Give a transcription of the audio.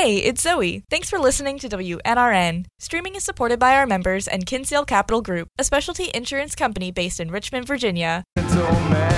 Hey, it's Zoe. Thanks for listening to WNRN. Streaming is supported by our members and Kinsale Capital Group, a specialty insurance company based in Richmond, Virginia.